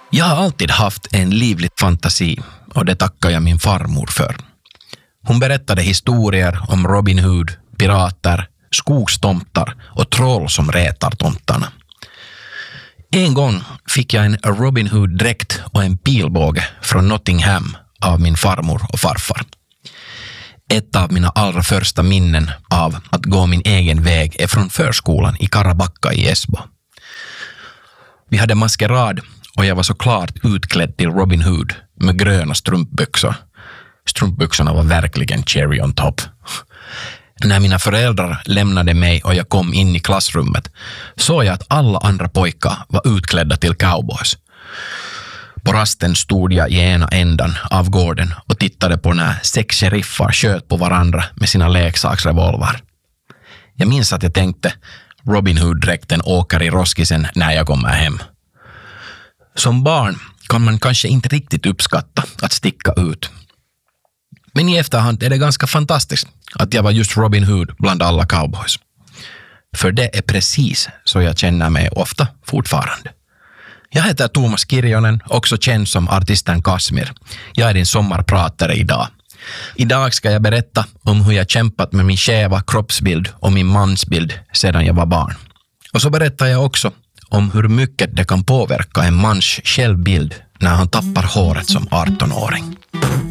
Jag har alltid haft en livlig fantasi och det tackar jag min farmor för. Hon berättade historier om Robin Hood, pirater, skogstomtar och troll som retar tomtarna. En gång fick jag en Robin Hood-dräkt och en pilbåge från Nottingham av min farmor och farfar. Ett av mina allra första minnen av att gå min egen väg är från förskolan i Karabacka i Esbo. Vi hade maskerad och jag var så klart utklädd till Robin Hood med gröna strumpbyxor. Strumpbyxorna var verkligen cherry on top. När mina föräldrar lämnade mig och jag kom in i klassrummet såg jag att alla andra pojkar var utklädda till cowboys. På rasten stod jag i ena ändan av gården och tittade på när 6 sheriffar sköt på varandra med sina leksaksrevolver. Jag minns att jag tänkte, Robin Hood-dräkten åker i roskisen när jag kommer hem. Som barn kan man kanske inte riktigt uppskatta att sticka ut. Men i efterhand är det ganska fantastiskt att jag var just Robin Hood bland alla cowboys. För det är precis så jag känner mig ofta fortfarande. Jag heter Thomas Kirjonen, också känd som artisten Kasmir. Jag är din sommarpratare idag. Idag ska jag berätta om hur jag kämpat med min skeva kroppsbild och min mansbild sedan jag var barn. Och så berättar jag också om hur mycket det kan påverka en mans självbild när han tappar håret som 18-åring.